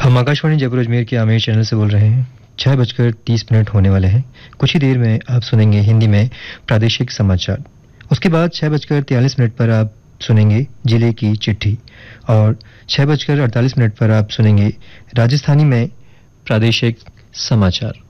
हम आकाशवाणी जयपुर अजमेर के आमेर चैनल से बोल रहे हैं। 6:30 होने वाले हैं। कुछ ही देर में आप सुनेंगे हिंदी में प्रादेशिक समाचार। उसके बाद 6:43 पर आप सुनेंगे जिले की चिट्ठी और 6:48 पर आप सुनेंगे राजस्थानी में प्रादेशिक समाचार।